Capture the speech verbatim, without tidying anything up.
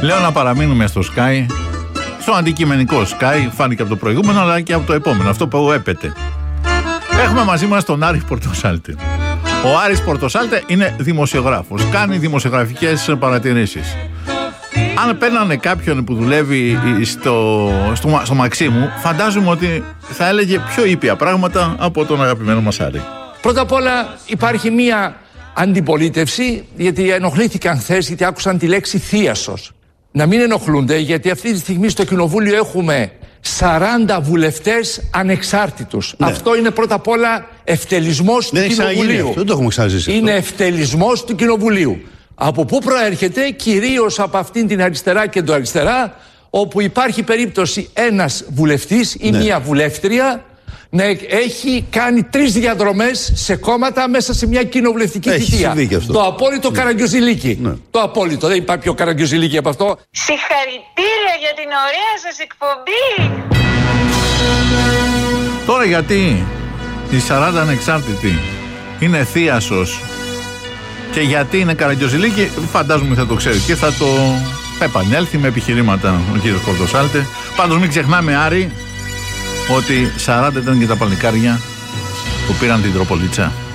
Λέω να παραμείνουμε στο Sky, στο αντικειμενικό Sky, φάνηκε από το προηγούμενο αλλά και από το επόμενο, αυτό που έπεται. Έχουμε μαζί μας τον Άρη Πορτοσάλτε. Ο Άρης Πορτοσάλτε είναι δημοσιογράφος, κάνει δημοσιογραφικές παρατηρήσεις. Αν παίρνανε κάποιον που δουλεύει στο, στο, στο Μαξίμου, φαντάζομαι ότι θα έλεγε πιο ήπια πράγματα από τον αγαπημένο μας Άρη. Πρώτα απ' όλα υπάρχει μία αντιπολίτευση, γιατί ενοχλήθηκαν χθες, γιατί άκουσαν τη λέξη θίασος. Να μην ενοχλούνται, γιατί αυτή τη στιγμή στο Κοινοβούλιο έχουμε σαράντα βουλευτές ανεξάρτητους. Ναι. Αυτό είναι πρώτα απ' όλα ευτελισμός του Κοινοβουλίου. Δεν το έχουμε ξαναζήσει. Είναι ευτελισμός του Κοινοβουλίου. Από πού προέρχεται? Κυρίως από αυτήν την αριστερά και το αριστερά, όπου υπάρχει περίπτωση ένας βουλευτής ή ναι. μία βουλεύτρια να έχει κάνει τρεις διαδρομές σε κόμματα μέσα σε μια κοινοβουλευτική θητεία. Το απόλυτο ναι. Καραγκιόζηλίκη. Ναι. Το απόλυτο. Δεν υπάρχει πιο Καραγκιόζηλίκη από αυτό. Συγχαρητήρια για την ωραία σας εκπομπή. Τώρα γιατί οι σαράντα ανεξάρτητοι είναι θίασος και γιατί είναι Καραγκιόζηλίκη, φαντάζομαι θα το ξέρει και θα το επανέλθει με επιχειρήματα ο κύριος Πορτοσάλτε. Πάντως μην ξεχνάμε, Άρη, ότι σαράντα ήταν και τα παλικάρια που πήραν την Τροπολίτσα.